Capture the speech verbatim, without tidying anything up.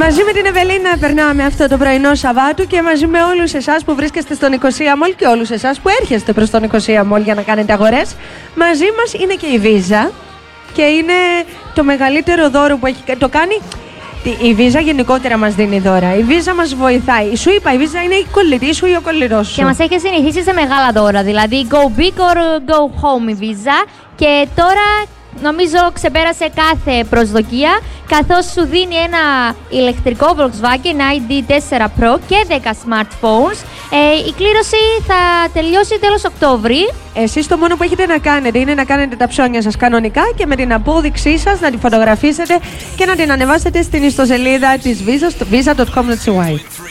Μαζί με την Ευελίνα περνάμε αυτό το πρωινό Σαββάτου και μαζί με όλους εσάς που βρίσκεστε στον Nicosia Mall και όλους εσάς που έρχεστε προς τον Nicosia Mall για να κάνετε αγορές. Μαζί μας είναι και η Visa και είναι το μεγαλύτερο δώρο που έχει το κάνει. Η Visa γενικότερα μας δίνει δώρα. Η Visa μας βοηθάει. Σου είπα, η Visa είναι η κολλητή σου ή ο κολλητός σου. Και μας έχει συνηθίσει σε μεγάλα δώρα. Δηλαδή, go big or go home η Visa. Και τώρα νομίζω ξεπέρασε κάθε προσδοκία, καθώς σου δίνει ένα ηλεκτρικό Volkswagen άι ντι φορ Pro και δέκα smartphones. Ε, η κλήρωση θα τελειώσει τέλος Οκτώβρη. Εσείς το μόνο που έχετε να κάνετε είναι να κάνετε τα ψώνια σας κανονικά και με την απόδειξή σας να τη φωτογραφίσετε και να την ανεβάσετε στην ιστοσελίδα της Visa στο visa τελεία com τελεία cy.